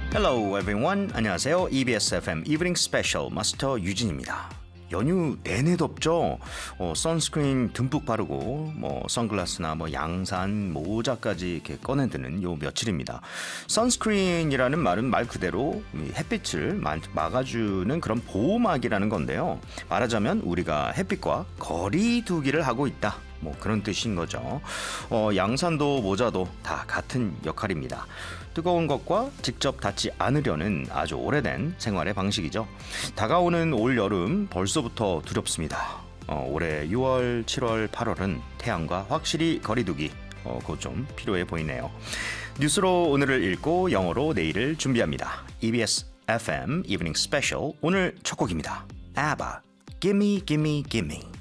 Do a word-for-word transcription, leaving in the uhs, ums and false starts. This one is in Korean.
Hello everyone. 안녕하세요. 이비에스 에프엠 이브닝 스페셜 마스터 유진입니다. 연휴 내내 덥죠. 어, 선스크린 듬뿍 바르고 뭐 선글라스나 뭐 양산, 모자까지 이렇게 꺼내드는 요 며칠입니다. 선스크린이라는 말은 말 그대로 햇빛을 막아주는 그런 보호막이라는 건데요. 말하자면 우리가 햇빛과 거리 두기를 하고 있다. 뭐 그런 뜻인 거죠. 어, 양산도 모자도 다 같은 역할입니다. 뜨거운 것과 직접 닿지 않으려는 아주 오래된 생활의 방식이죠. 다가오는 올 여름 벌써부터 두렵습니다. 어, 올해 유월, 칠월, 팔월은 태양과 확실히 거리두기 어, 그거 좀 필요해 보이네요. 뉴스로 오늘을 읽고 영어로 내일을 준비합니다. 이비에스 에프엠 이브닝 스페셜 오늘 첫 곡입니다. ABBA, Gimme Gimme Gimme.